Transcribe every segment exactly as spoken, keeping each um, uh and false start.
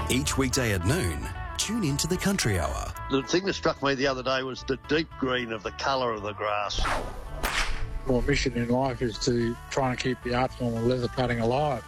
Each weekday at noon, tune into the Country Hour. The thing that struck me the other day was the deep green of the colour of the grass. My mission in life is to try and keep the art form of leather cutting alive.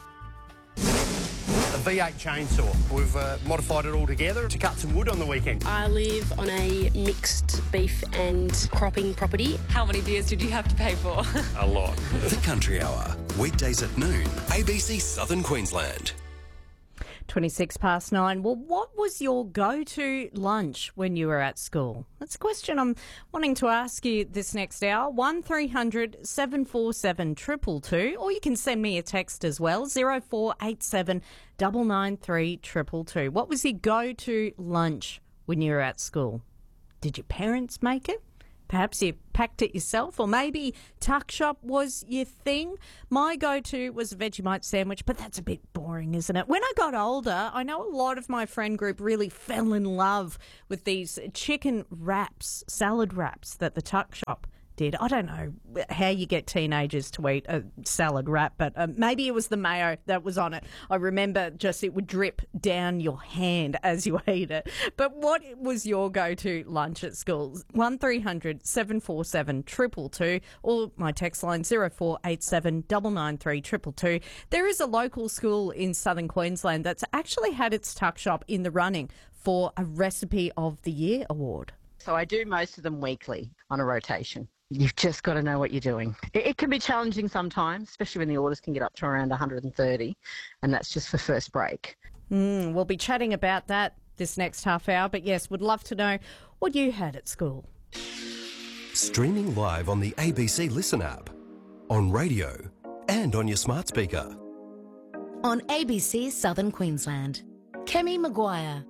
A V eight chainsaw. We've uh, modified it all together to cut some wood on the weekend. I live on a mixed beef and cropping property. How many beers did you have to pay for? A lot. The Country Hour, weekdays at noon, A B C Southern Queensland. twenty-six past nine. Well, what was your go-to lunch when you were at school? That's a question I'm wanting to ask you this next hour. one three hundred seven four seven two two two, or you can send me a text as well, zero four eight seven nine nine three two two two. What was your go-to lunch when you were at school? Did your parents make it? Perhaps you packed it yourself, or maybe tuck shop was your thing. My go-to was a Vegemite sandwich, but that's a bit boring, isn't it? When I got older, I know a lot of my friend group really fell in love with these chicken wraps, salad wraps that the tuck shop did. I don't know how you get teenagers to eat a salad wrap, but uh, maybe it was the mayo that was on it. I remember just it would drip down your hand as you ate it. But what was your go-to lunch at school? one three hundred seven four seven two two two, or my text line zero four eight seven nine nine three two two two. There is a local school in southern Queensland that's actually had its tuck shop in the running for a Recipe of the Year award. So I do most of them weekly on a rotation. You've just got to know what you're doing. It, it can be challenging sometimes, especially when the orders can get up to around one hundred thirty, and that's just for first break. Mm, we'll be chatting about that this next half hour, but yes, would love to know what you had at school. Streaming live on the A B C Listen app, on radio and on your smart speaker. On A B C Southern Queensland, Kemi Maguire.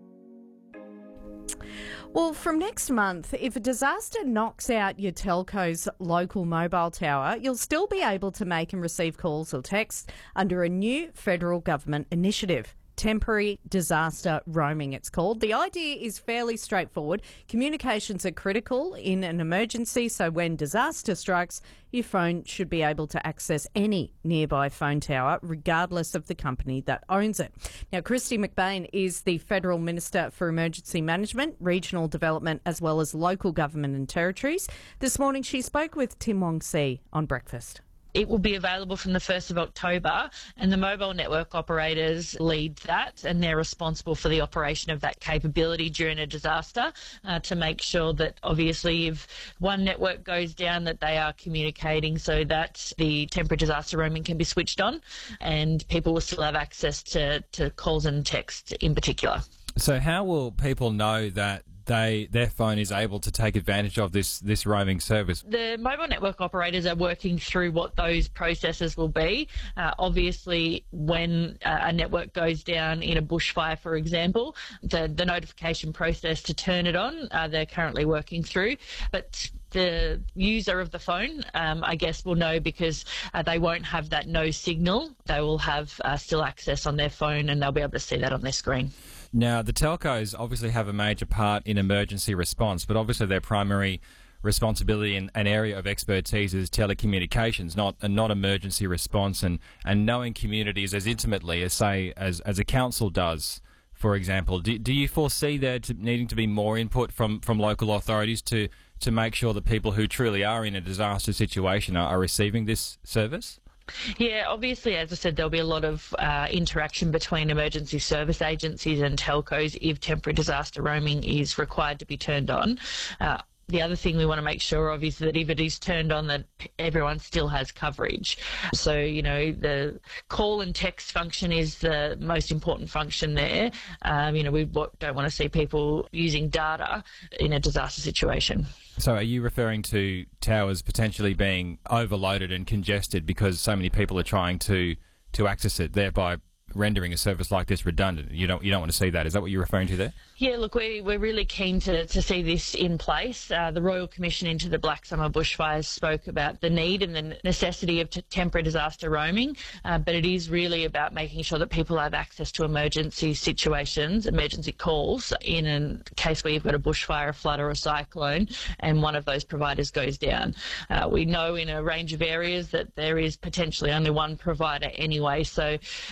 Well, from next month, if a disaster knocks out your telco's local mobile tower, you'll still be able to make and receive calls or texts under a new federal government initiative. Temporary disaster roaming, it's called. The idea is fairly straightforward. Communications are critical in an emergency, so when disaster strikes, your phone should be able to access any nearby phone tower, regardless of the company that owns it. Now, Kristy McBain is the Federal Minister for Emergency Management, Regional Development, as well as Local Government and Territories. This morning, she spoke with Tim Wong See on Breakfast. It will be available from the first of October, and the mobile network operators lead that, and they're responsible for the operation of that capability during a disaster uh, to make sure that obviously if one network goes down that they are communicating so that the temporary disaster roaming can be switched on and people will still have access to, to calls and texts in particular. So how will people know that they their phone is able to take advantage of this, this roaming service? The mobile network operators are working through what those processes will be. Uh, obviously, when uh, a network goes down in a bushfire, for example, the, the notification process to turn it on, uh, they're currently working through. But the user of the phone, um, I guess, will know because uh, they won't have that no signal. They will have uh, still access on their phone and they'll be able to see that on their screen. Now, the telcos obviously have a major part in emergency response, but obviously their primary responsibility and an area of expertise is telecommunications, not and not emergency response, and, and knowing communities as intimately as, say, as, as a council does, for example. Do, do you foresee there to, needing to be more input from, from local authorities to, to make sure that people who truly are in a disaster situation are, are receiving this service? Yeah, obviously, as I said, there'll be a lot of uh, interaction between emergency service agencies and telcos if temporary disaster roaming is required to be turned on. Uh, The other thing we want to make sure of is that if it is turned on, that everyone still has coverage. So, you know, the call and text function is the most important function there. Um, you know, we don't want to see people using data in a disaster situation. So are you referring to towers potentially being overloaded and congested because so many people are trying to, to access it, thereby rendering a service like this redundant? You don't you don't want to see that. Is that what you're referring to there? Yeah, look, we, we're really keen to, to see this in place. Uh, the Royal Commission into the Black Summer bushfires spoke about the need and the necessity of t- temporary disaster roaming, uh, but it is really about making sure that people have access to emergency situations, emergency calls, in a case where you've got a bushfire, a flood or a cyclone, and one of those providers goes down. Uh, we know in a range of areas that there is potentially only one provider anyway, so uh,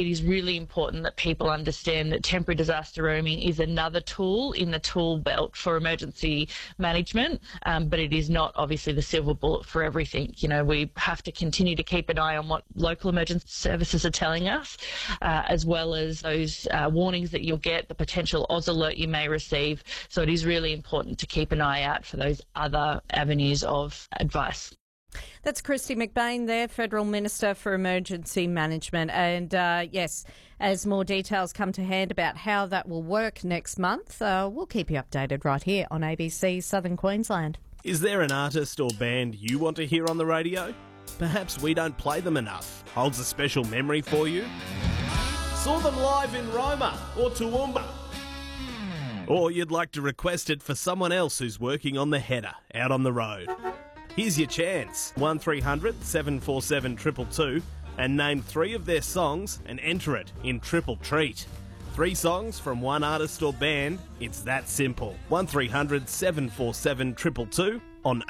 it is really important that people understand that temporary disaster roaming is another tool in the tool belt for emergency management, um, but it is not obviously the silver bullet for everything. You know, we have to continue to keep an eye on what local emergency services are telling us, uh, as well as those uh, warnings that you'll get, the potential Oz alert you may receive. So it is really important to keep an eye out for those other avenues of advice. That's Kristy McBain there, Federal Minister for Emergency Management. And uh, yes, as more details come to hand about how that will work next month, uh, we'll keep you updated right here on A B C Southern Queensland. Is there an artist or band you want to hear on the radio? Perhaps we don't play them enough. Holds a special memory for you? Saw them live in Roma or Toowoomba? Or you'd like to request it for someone else who's working on the header out on the road? Here's your chance. one three hundred seven four seven two two two and name three of their songs and enter it in Triple Treat. Three songs from one artist or band. It's that simple. one three hundred seven four seven two two two on